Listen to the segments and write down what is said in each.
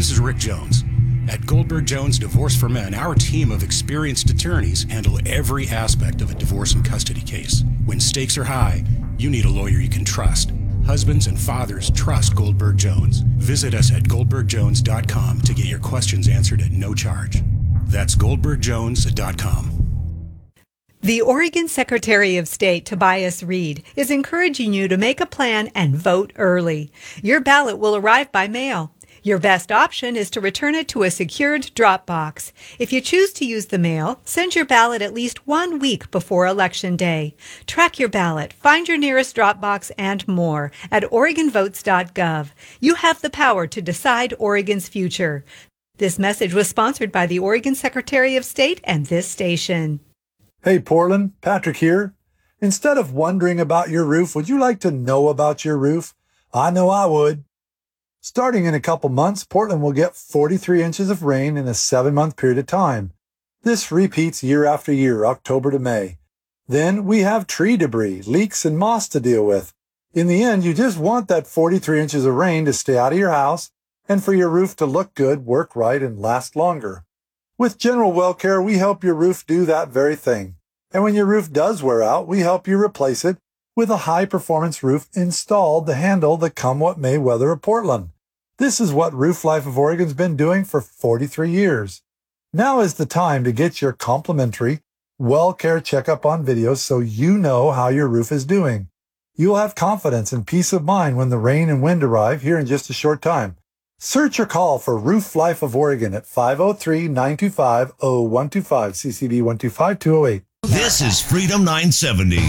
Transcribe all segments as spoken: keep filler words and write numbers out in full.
This is Rick Jones. At Goldberg Jones Divorce for Men, our team of experienced attorneys handle every aspect of a divorce and custody case. When stakes are high, you need a lawyer you can trust. Husbands and fathers trust Goldberg Jones. Visit us at goldberg jones dot com to get your questions answered at no charge. That's goldberg jones dot com. The Oregon Secretary of State, Tobias Reed, is encouraging you to make a plan and vote early. Your ballot will arrive by mail. Your best option is to return it to a secured drop box. If you choose to use the mail, send your ballot at least one week before Election Day. Track your ballot, find your nearest drop box, and more at oregon votes dot gov. You have the power to decide Oregon's future. This message was sponsored by the Oregon Secretary of State and this station. Hey Portland, Patrick here. Instead of wondering about your roof, would you like to know about your roof? I know I would. Starting in a couple months, Portland will get forty-three inches of rain in a seven-month period of time. This repeats year after year, October to May. Then we have tree debris, leaks, and moss to deal with. In the end, you just want that forty-three inches of rain to stay out of your house and for your roof to look good, work right, and last longer. With General Well Care, we help your roof do that very thing. And when your roof does wear out, we help you replace it with a high-performance roof installed to handle the come-what-may weather of Portland. This is what Roof Life of Oregon's been doing for forty-three years. Now is the time to get your complimentary Well Care checkup on video so you know how your roof is doing. You'll have confidence and peace of mind when the rain and wind arrive here in just a short time. Search or call for Roof Life of Oregon at five oh three, nine two five, oh one two five, C C D one two five, two oh eight. This is Freedom nine seventy.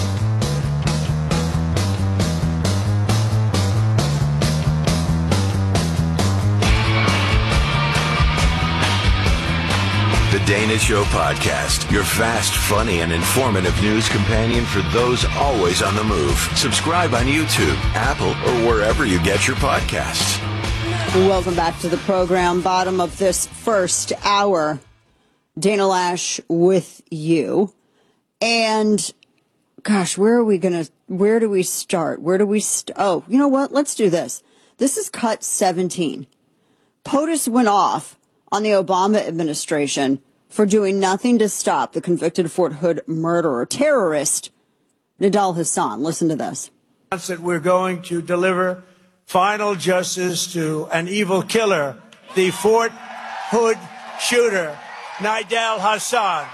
The Dana Show Podcast, your fast, funny, and informative news companion for those always on the move. Subscribe on YouTube, Apple, or wherever you get your podcasts. Welcome back to the program. Bottom of this first hour, Dana Loesch with you. And gosh, where are we going to, where do we start? Where do we, st- oh, you know what? Let's do this. This is cut seventeen. POTUS went off on the Obama administration for doing nothing to stop the convicted Fort Hood murderer, terrorist, Nidal Hasan. Listen to this. That we're going to deliver final justice to an evil killer, the Fort Hood shooter, Nidal Hasan,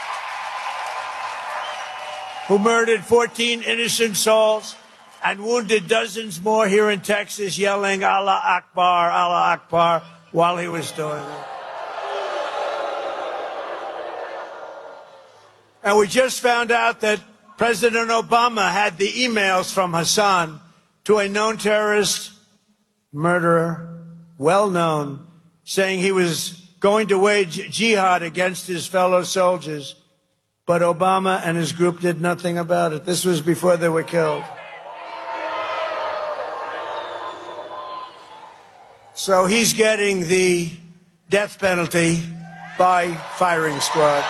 who murdered fourteen innocent souls and wounded dozens more here in Texas, yelling Allah Akbar, Allah Akbar, while he was doing it. And we just found out that President Obama had the emails from Hasan to a known terrorist murderer, well known, saying he was going to wage jihad against his fellow soldiers. But Obama and his group did nothing about it. This was before they were killed. So he's getting the death penalty by firing squad.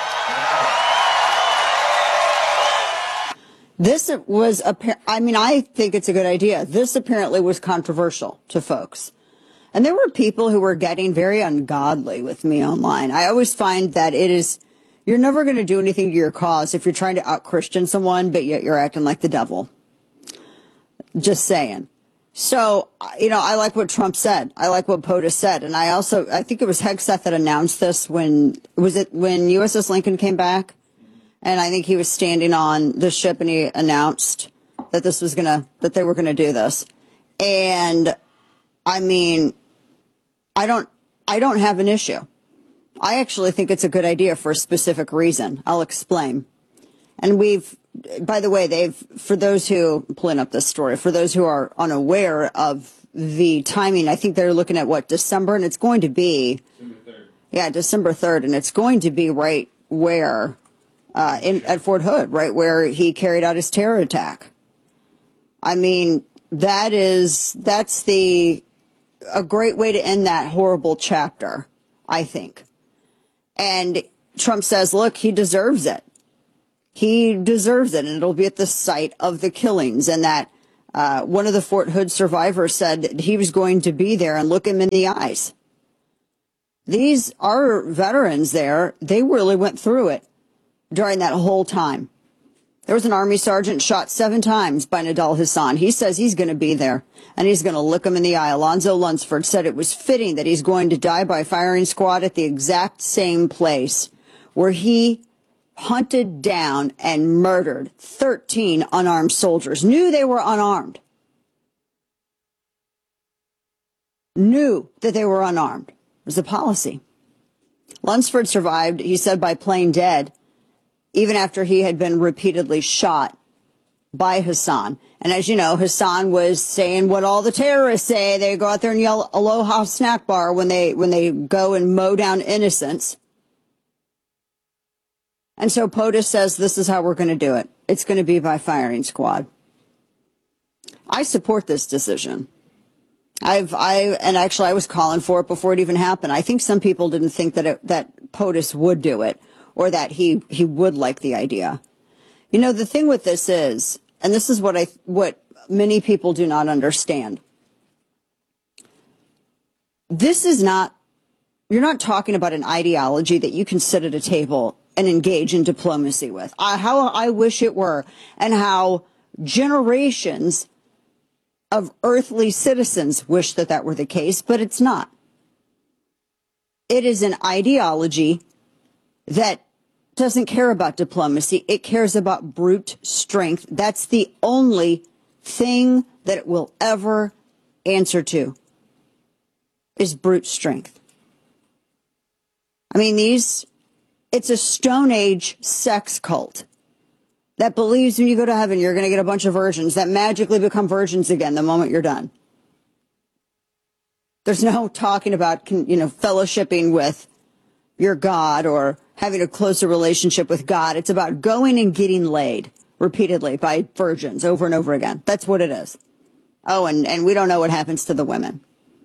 This was, I mean, I think it's a good idea. This apparently was controversial to folks. And there were people who were getting very ungodly with me online. I always find that it is, you're never going to do anything to your cause if you're trying to out-Christian someone, but yet you're acting like the devil. Just saying. So, you know, I like what Trump said. I like what POTUS said. And I also, I think it was Hegseth that announced this when, was it when U S S Lincoln came back? And I think he was standing on the ship and he announced that this was going to, that they were going to do this. And I mean, I don't, I don't have an issue. I actually think it's a good idea for a specific reason. I'll explain. And we've, by the way, they've, for those who, I'm pulling up this story, for those who are unaware of the timing, I think they're looking at what, December, and it's going to be, December third. Yeah, December third, and it's going to be right where, uh, in, at Fort Hood, right where he carried out his terror attack. I mean, that is, that's the, a great way to end that horrible chapter, I think. And Trump says, look, he deserves it. He deserves it, and it'll be at the site of the killings. And that uh, one of the Fort Hood survivors said that he was going to be there and look him in the eyes these, our veterans there, they really went through it during that whole time. There was an Army sergeant shot seven times by Nidal Hasan. He says he's going to be there, and he's going to look him in the eye. Alonzo Lunsford said it was fitting that he's going to die by firing squad at the exact same place where he hunted down and murdered thirteen unarmed soldiers. Knew they were unarmed. Knew that they were unarmed. It was a policy. Lunsford survived, he said, by playing dead, even after he had been repeatedly shot by Hasan. And as you know, Hasan was saying what all the terrorists say. They go out there and yell Aloha snack bar when they when they go and mow down innocents. And so POTUS says this is how we're going to do it. It's going to be by firing squad. I support this decision. I've I and actually I was calling for it before it even happened. I think some people didn't think that it, that POTUS would do it, or that he, he would like the idea. You know, the thing with this is, and this is what I what many people do not understand. This is not, you're not talking about an ideology that you can sit at a table and engage in diplomacy with. Uh, how I wish it were, and how generations of earthly citizens wish that that were the case, but it's not. It is an ideology that doesn't care about diplomacy. It cares about brute strength. That's the only thing that it will ever answer to, is brute strength. I mean, these, it's a Stone Age sex cult that believes when you go to heaven, you're going to get a bunch of virgins that magically become virgins again the moment you're done. There's no talking about, you know, fellowshipping with your God or having a closer relationship with God. It's about going and getting laid repeatedly by virgins over and over again. That's what it is. Oh, and, and we don't know what happens to the women.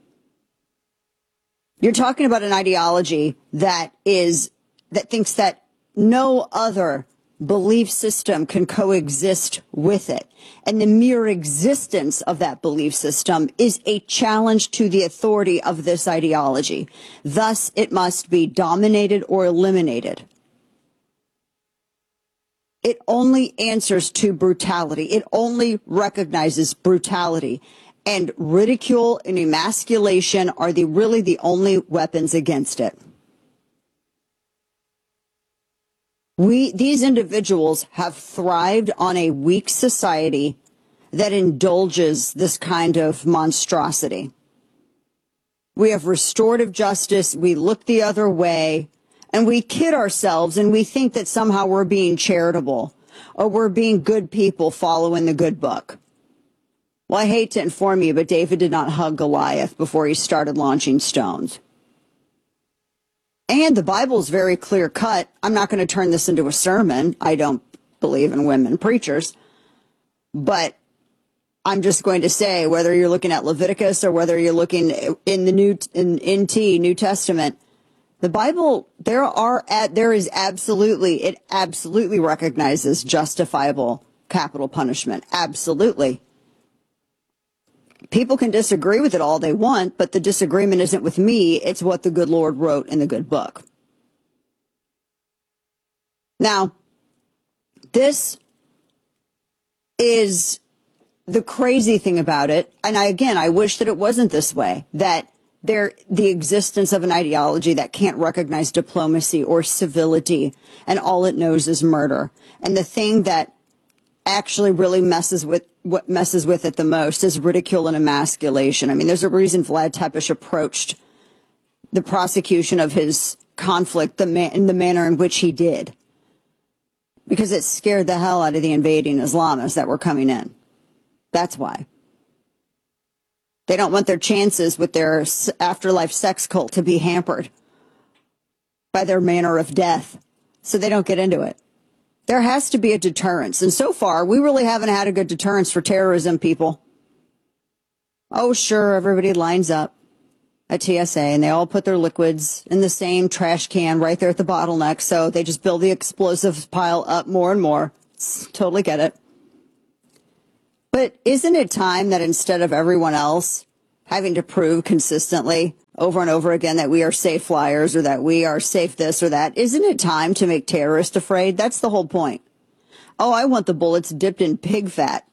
You're talking about an ideology that is, that thinks that no other belief system can coexist with it. And the mere existence of that belief system is a challenge to the authority of this ideology. Thus, it must be dominated or eliminated. It only answers to brutality. It only recognizes brutality. And ridicule and emasculation are the really the only weapons against it. We, these individuals have thrived on a weak society that indulges this kind of monstrosity. We have restorative justice. We look the other way, and we kid ourselves, and we think that somehow we're being charitable or we're being good people following the good book. Well, I hate to inform you, but David did not hug Goliath before he started launching stones. And the Bible is very clear cut. I'm not going to turn this into a sermon. I don't believe in women preachers. But I'm just going to say, whether you're looking at Leviticus or whether you're looking in the New in N T, New Testament, the Bible, there are there is absolutely, it absolutely recognizes justifiable capital punishment. Absolutely. People can disagree with it all they want, but the disagreement isn't with me. It's what the good Lord wrote in the good book. Now, this is the crazy thing about it. And I, again, I wish that it wasn't this way, that there, the existence of an ideology that can't recognize diplomacy or civility, and all it knows is murder. And the thing that actually really messes with what messes with it the most is ridicule and emasculation. I mean, there's a reason Vlad Tepes approached the prosecution of his conflict the ma- in the manner in which he did, because it scared the hell out of the invading Islamists that were coming in. That's why. They don't want their chances with their afterlife sex cult to be hampered by their manner of death, so they don't get into it. There has to be a deterrence. And so far, we really haven't had a good deterrence for terrorism, people. Oh, sure, everybody lines up at T S A, and they all put their liquids in the same trash can right there at the bottleneck, so they just build the explosives pile up more and more. Totally get it. But isn't it time that instead of everyone else having to prove consistently over and over again that we are safe flyers or that we are safe this or that. Isn't it time to make terrorists afraid? That's the whole point. Oh, I want the bullets dipped in pig fat.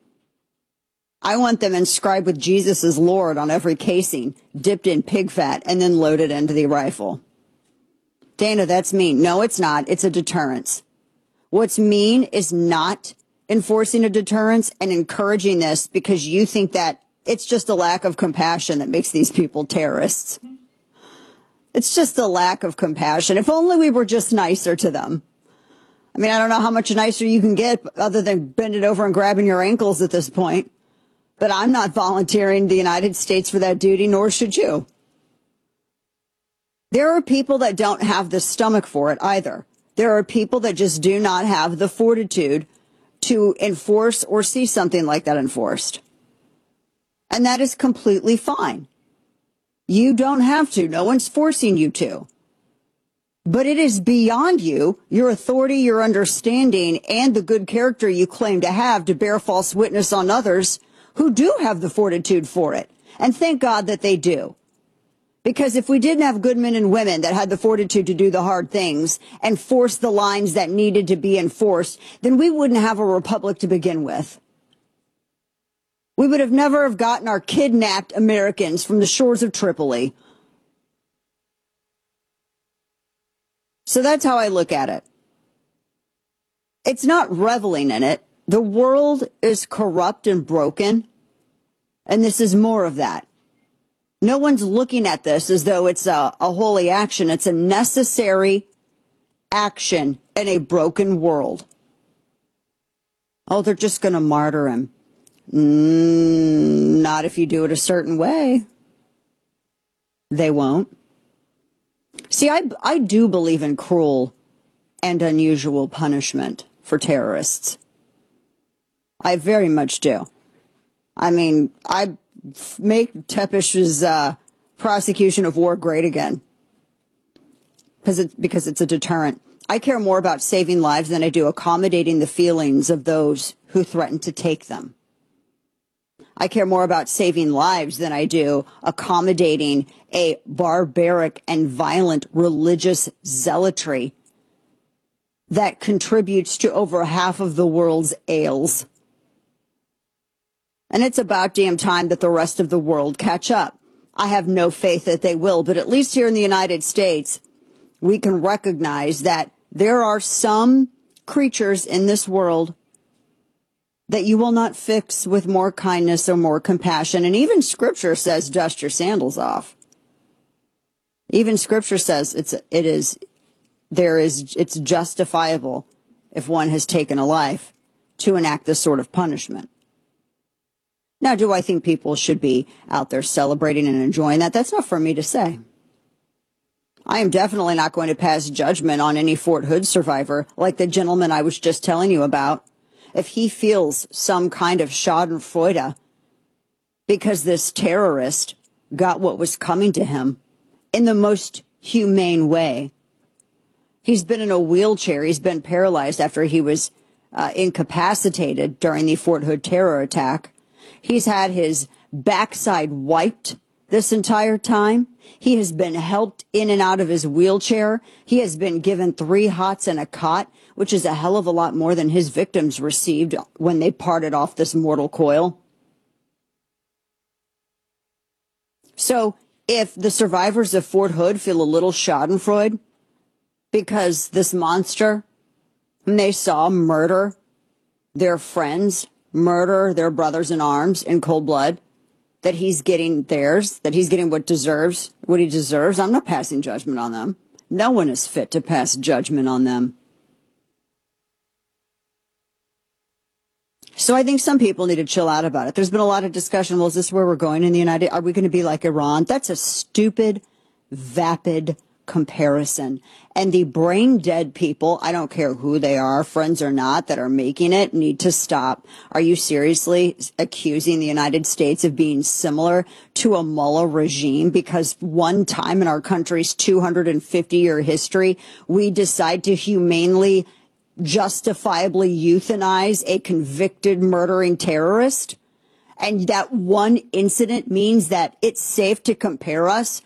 I want them inscribed with Jesus as Lord on every casing, dipped in pig fat, and then loaded into the rifle. Dana, that's mean. No, it's not. It's a deterrence. What's mean is not enforcing a deterrence and encouraging this because you think that it's just a lack of compassion that makes these people terrorists. It's just a lack of compassion. If only we were just nicer to them. I mean, I don't know how much nicer you can get other than bending over and grabbing your ankles at this point. But I'm not volunteering the United States for that duty, nor should you. There are people that don't have the stomach for it either. There are people that just do not have the fortitude to enforce or see something like that enforced. And that is completely fine. You don't have to. No one's forcing you to. But it is beyond you, your authority, your understanding, and the good character you claim to have to bear false witness on others who do have the fortitude for it. And thank God that they do. Because if we didn't have good men and women that had the fortitude to do the hard things and force the lines that needed to be enforced, then we wouldn't have a republic to begin with. We would have never have gotten our kidnapped Americans from the shores of Tripoli. So that's how I look at it. It's not reveling in it. The world is corrupt and broken, and this is more of that. No one's looking at this as though it's a, a holy action. It's a necessary action in a broken world. Oh, they're just going to martyr him. Mm, not if you do it a certain way. They won't. See, I, I do believe in cruel and unusual punishment for terrorists. I very much do. I mean, I make Tepish's uh, prosecution of war great again because it, because it's a deterrent. I care more about saving lives than I do accommodating the feelings of those who threaten to take them. I care more about saving lives than I do accommodating a barbaric and violent religious zealotry that contributes to over half of the world's ails. And it's about damn time that the rest of the world catch up. I have no faith that they will, but at least here in the United States, we can recognize that there are some creatures in this world that you will not fix with more kindness or more compassion. And even Scripture says, dust your sandals off. Even Scripture says it's, it is, there is, it's justifiable if one has taken a life to enact this sort of punishment. Now, do I think people should be out there celebrating and enjoying that? That's not for me to say. I am definitely not going to pass judgment on any Fort Hood survivor like the gentleman I was just telling you about. If he feels some kind of schadenfreude because this terrorist got what was coming to him in the most humane way. He's been in a wheelchair. He's been paralyzed after he was uh, incapacitated during the Fort Hood terror attack. He's had his backside wiped this entire time. He has been helped in and out of his wheelchair. He has been given three hots and a cot, which is a hell of a lot more than his victims received when they parted off this mortal coil. So if the survivors of Fort Hood feel a little schadenfreude because this monster, whom they saw murder their friends, murder their brothers in arms in cold blood, that he's getting theirs, that he's getting what deserves, what he deserves, I'm not passing judgment on them. No one is fit to pass judgment on them. So I think some people need to chill out about it. There's been a lot of discussion. Well, is this where we're going in the United? Are we going to be like Iran? That's a stupid, vapid comparison. And the brain dead people, I don't care who they are, friends or not, that are making it need to stop. Are you seriously accusing the United States of being similar to a mullah regime because one time in our country's two hundred fifty year history, we decide to humanely, justifiably euthanize a convicted murdering terrorist? And that one incident means that it's safe to compare us